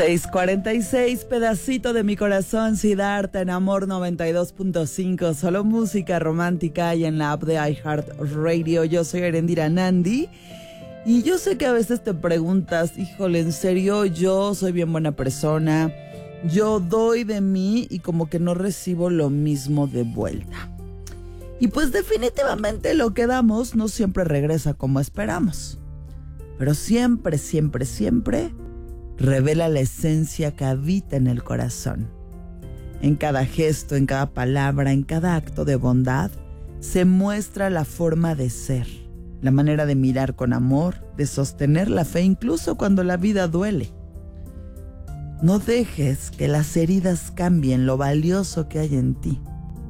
6:46, pedacito de mi corazón, Siddhartha en Amor 92.5, solo música romántica y en la app de iHeartRadio. Yo soy Erendira Nandi y yo sé que a veces te preguntas, híjole, en serio, yo soy bien buena persona, yo doy de mí y como que no recibo lo mismo de vuelta. Y pues definitivamente lo que damos no siempre regresa como esperamos, pero siempre, siempre, siempre revela la esencia que habita en el corazón. En cada gesto, en cada palabra, en cada acto de bondad, se muestra la forma de ser, la manera de mirar con amor, de sostener la fe incluso cuando la vida duele. No dejes que las heridas cambien lo valioso que hay en ti.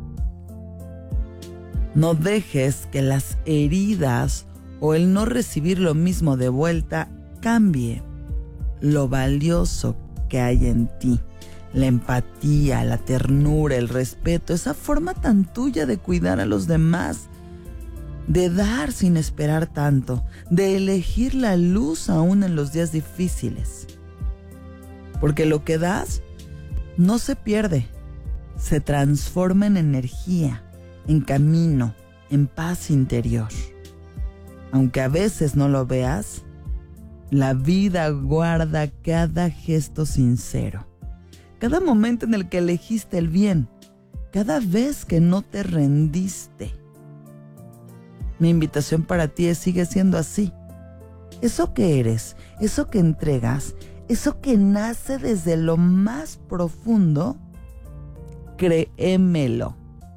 No dejes que las heridas o el no recibir lo mismo de vuelta cambie lo valioso que hay en ti. La empatía, la ternura, el respeto, esa forma tan tuya de cuidar a los demás, de dar sin esperar tanto, de elegir la luz aún en los días difíciles. Porque lo que das no se pierde, se transforma en energía, en camino, en paz interior. Aunque a veces no lo veas, la vida guarda cada gesto sincero, cada momento en el que elegiste el bien, cada vez que no te rendiste. Mi invitación para ti es: sigue siendo así. Eso que eres, eso que entregas, eso que nace desde lo más profundo, créemelo,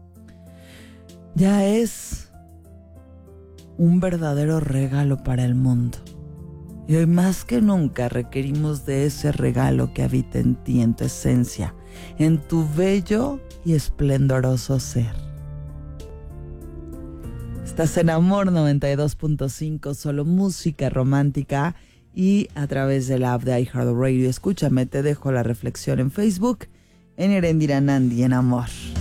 ya es un verdadero regalo para el mundo. Y hoy más que nunca requerimos de ese regalo que habita en ti, en tu esencia, en tu bello y esplendoroso ser. Estás en Amor 92.5, solo música romántica y a través de la app de iHeartRadio. Escúchame, te dejo la reflexión en Facebook, en Erendira Nandi en Amor.